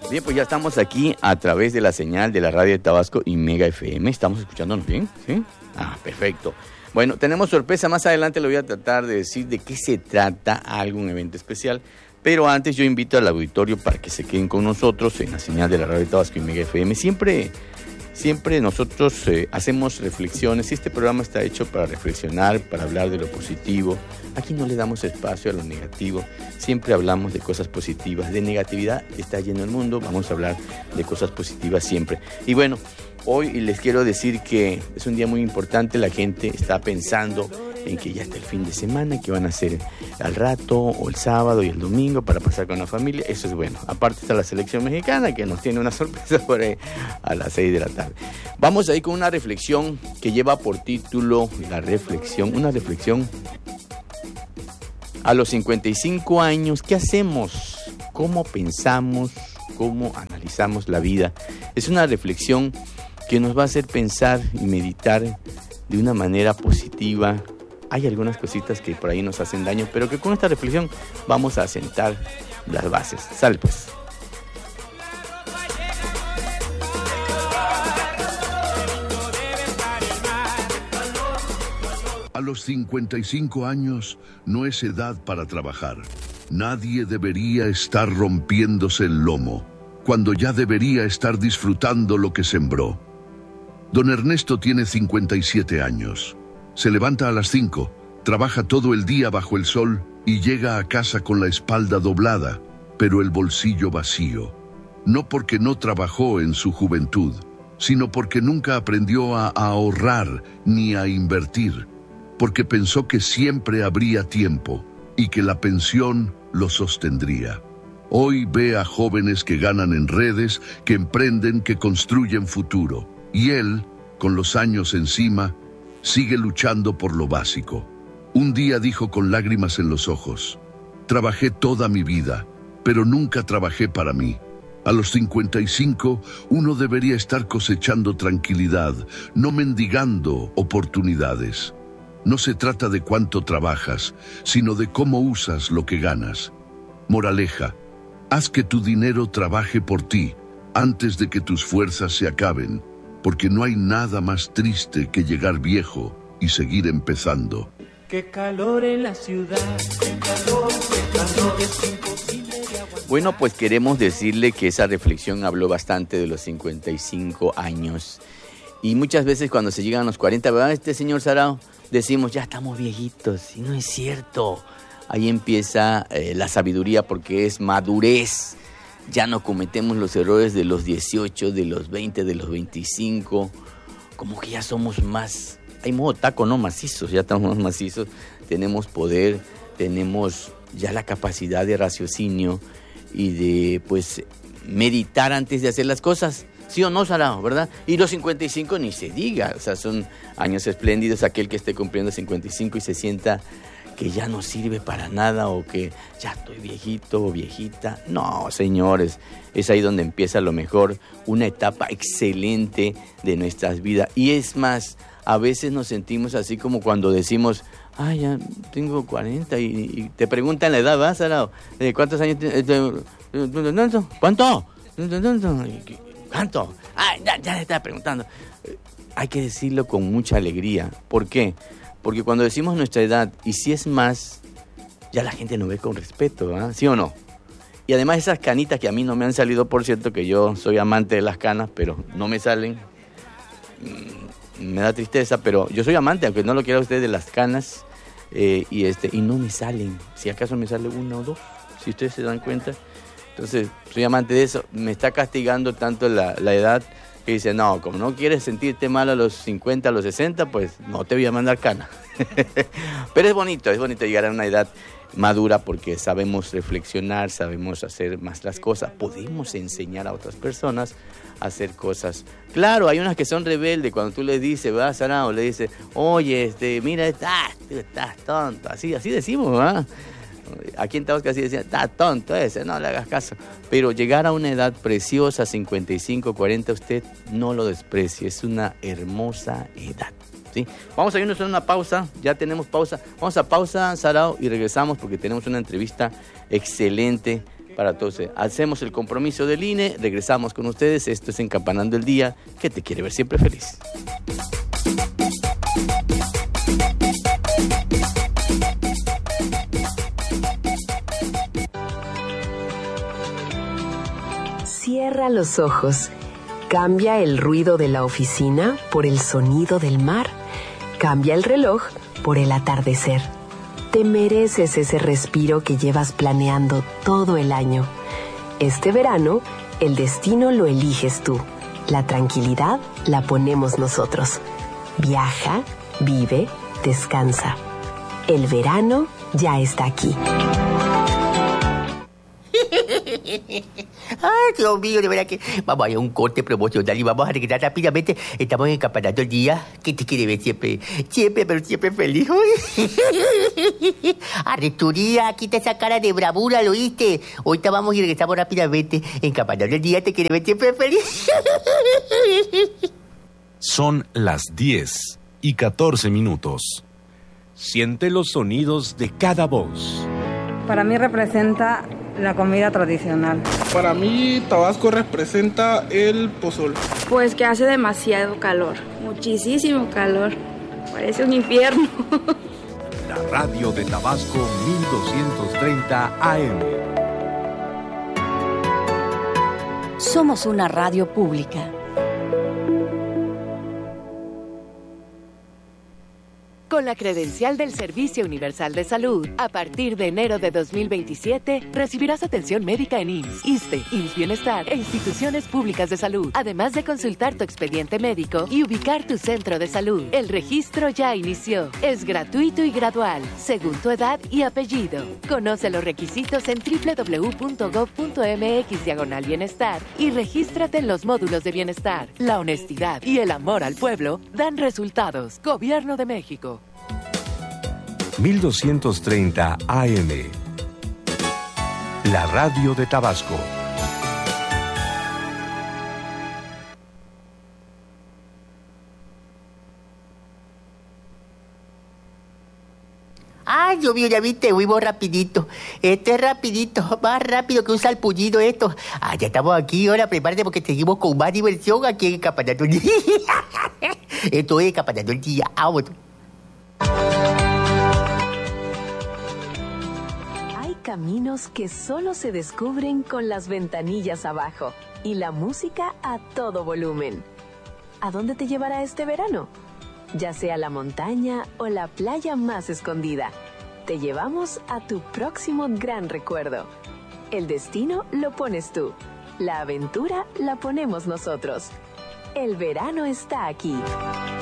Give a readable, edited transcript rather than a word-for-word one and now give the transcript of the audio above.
Bien, pues ya estamos aquí a través de la señal de la radio de Tabasco y Mega FM. ¿Estamos escuchándonos bien? ¿Sí? Ah, perfecto. Bueno, tenemos sorpresa. Más adelante le voy a tratar de decir de qué se trata algún evento especial. Pero antes yo invito al auditorio para que se queden con nosotros en la señal de la radio de Tabasco y Mega FM. Siempre nosotros hacemos reflexiones. Este programa está hecho para reflexionar, para hablar de lo positivo. Aquí no le damos espacio a lo negativo. Siempre hablamos de cosas positivas. De negatividad está lleno el mundo. Vamos a hablar de cosas positivas siempre. Y bueno, hoy les quiero decir que es un día muy importante. La gente está pensando en que ya está el fin de semana, que van a hacer al rato, o el sábado y el domingo para pasar con la familia. Eso es bueno. Aparte está la selección mexicana, que nos tiene una sorpresa por ahí a las 6 de la tarde. Vamos a ir con una reflexión que lleva por título una reflexión a los 55 años. ¿Qué hacemos? ¿Cómo pensamos? ¿Cómo analizamos la vida? Es una reflexión que nos va a hacer pensar y meditar de una manera positiva. Hay algunas cositas que por ahí nos hacen daño, pero que con esta reflexión vamos a asentar las bases. Sale pues. A los 55 años no es edad para trabajar. Nadie debería estar rompiéndose el lomo, cuando ya debería estar disfrutando lo que sembró. Don Ernesto tiene 57 años. Se levanta a las 5, trabaja todo el día bajo el sol y llega a casa con la espalda doblada, pero el bolsillo vacío. No porque no trabajó en su juventud, sino porque nunca aprendió a ahorrar ni a invertir, porque pensó que siempre habría tiempo y que la pensión lo sostendría. Hoy ve a jóvenes que ganan en redes, que emprenden, que construyen futuro. Y él, con los años encima, sigue luchando por lo básico. Un día dijo con lágrimas en los ojos: trabajé toda mi vida, pero nunca trabajé para mí. A los 55, uno debería estar cosechando tranquilidad, no mendigando oportunidades. No se trata de cuánto trabajas, sino de cómo usas lo que ganas. Moraleja: haz que tu dinero trabaje por ti, antes de que tus fuerzas se acaben, porque no hay nada más triste que llegar viejo y seguir empezando. Qué calor en la ciudad, qué calor, es imposible de aguantar. Bueno, pues queremos decirle que esa reflexión habló bastante de los 55 años. Y muchas veces cuando se llegan a los 40, ¿verdad, señor Sarao? Decimos, ya estamos viejitos. Y no es cierto. Ahí empieza la sabiduría, porque es madurez. Ya no cometemos los errores de los 18, de los 20, de los 25. Como que ya somos más, hay modo taco, ¿no? Macizos, ya estamos más macizos. Tenemos poder, tenemos ya la capacidad de raciocinio y de, pues, meditar antes de hacer las cosas. ¿Sí o no, Sarao, verdad? Y los 55 ni se diga. O sea, son años espléndidos. Aquel que esté cumpliendo 55 y se sienta que ya no sirve para nada, o que ya estoy viejito o viejita. No, señores, es ahí donde empieza lo mejor, una etapa excelente de nuestras vidas. Y es más, a veces nos sentimos así como cuando decimos, ay, ya tengo 40 y te preguntan la edad, ¿vas, Sarao? ¿Cuántos años tienes? ¿Cuánto? ¿Cuánto? Ay, ya le estaba preguntando. Hay que decirlo con mucha alegría. ¿Por qué? Porque cuando decimos nuestra edad, y si es más, ya la gente nos ve con respeto, ¿verdad? ¿Sí o no? Y además esas canitas que a mí no me han salido, por cierto, que yo soy amante de las canas, pero no me salen. Me da tristeza, pero yo soy amante, aunque no lo quiera usted, de las canas, y no me salen. Si acaso me sale una o dos, si ustedes se dan cuenta. Entonces, soy amante de eso. Me está castigando tanto la edad, que dice, no, como no quieres sentirte mal a los 50, a los 60, pues no te voy a mandar cana. Pero es bonito llegar a una edad madura, porque sabemos reflexionar, sabemos hacer más las cosas, podemos enseñar a otras personas a hacer cosas. Claro, hay unas que son rebeldes, cuando tú les dices, ¿verdad, Sarao? Le dices, oye, mira, estás tonto, así decimos, ¿verdad? Aquí en Tabasco así decían, está tonto ese, no le hagas caso. Pero llegar a una edad preciosa, 55, 40, usted no lo desprecie, es una hermosa edad, ¿sí? Vamos a irnos a una pausa, ya tenemos pausa. Vamos a pausa, Sarao, y regresamos porque tenemos una entrevista excelente para todos. Hacemos el compromiso del INE, regresamos con ustedes. Esto es Encampanando el Día, que te quiere ver siempre feliz. Cierra los ojos. Cambia el ruido de la oficina por el sonido del mar. Cambia el reloj por el atardecer. Te mereces ese respiro que llevas planeando todo el año. Este verano, el destino lo eliges tú. La tranquilidad la ponemos nosotros. Viaja, vive, descansa. El verano ya está aquí. Ay, Dios mío, de verdad que vamos a ir a un corte promocional y vamos a regresar rápidamente. Estamos Encampanando el Día, que te quiere ver siempre, pero siempre feliz. Arresturía, quita esa cara de bravura, ¿lo oíste? Ahorita vamos y regresamos rápidamente. Encampanando el Día, te quiere ver siempre feliz. Son las 10:14. Siente los sonidos de cada voz. Para mí representa la comida tradicional. Para mí, Tabasco representa el pozol. Pues que hace demasiado calor, muchísimo calor. Parece un infierno. La radio de Tabasco 1230 AM. Somos una radio pública. Con la credencial del Servicio Universal de Salud, a partir de enero de 2027, recibirás atención médica en IMSS, ISSSTE, IMSS Bienestar e instituciones públicas de salud, además de consultar tu expediente médico y ubicar tu centro de salud. El registro ya inició. Es gratuito y gradual, según tu edad y apellido. Conoce los requisitos en www.gov.mx/bienestar y regístrate en los módulos de bienestar. La honestidad y el amor al pueblo dan resultados. Gobierno de México. 1230 AM. La radio de Tabasco. Ay, Dios mío, ya viste, fuimos rapidito. Este es rapidito, más rápido que un salpullido esto. Ah, ya estamos aquí, ahora prepárate porque seguimos con más diversión aquí en Encampanando el Día. Esto es Encampanando el Día. Vamos. Caminos que solo se descubren con las ventanillas abajo y la música a todo volumen. ¿A dónde te llevará este verano? Ya sea la montaña o la playa más escondida, te llevamos a tu próximo gran recuerdo. El destino lo pones tú, la aventura la ponemos nosotros. El verano está aquí.